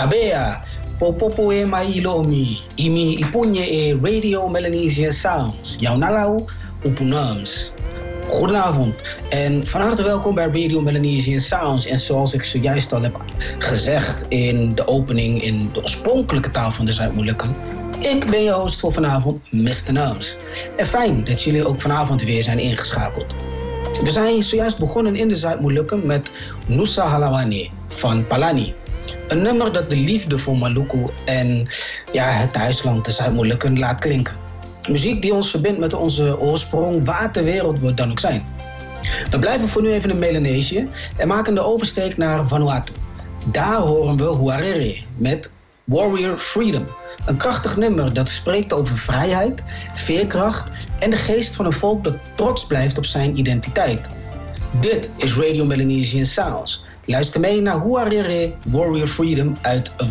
Tabea, Popopo e Mailomi, Imi Ipunye e Radio Melanesian Sounds, jouw nalau, Upunams. Goedenavond en van harte welkom bij Radio Melanesian Sounds. En zoals ik zojuist al heb gezegd in de opening in de oorspronkelijke taal van de Zuid-Molukken, ik ben je host voor vanavond, Mr. Nams. En fijn dat jullie ook vanavond weer zijn ingeschakeld. We zijn zojuist begonnen in de Zuid-Molukken met Nusa Halawane van Palani. Een nummer dat de liefde voor Maluku en het thuisland, de Zuid-Molukken, laat klinken. Muziek die ons verbindt met onze oorsprong, waar ter wereld we dan ook zijn. We blijven voor nu even in Melanesië en maken de oversteek naar Vanuatu. Daar horen we Huarere met Warrior Freedom. Een krachtig nummer dat spreekt over vrijheid, veerkracht en de geest van een volk dat trots blijft op zijn identiteit. Dit is Radio Melanesian Sounds. Luister mee naar Huarere Warrior Freedom uit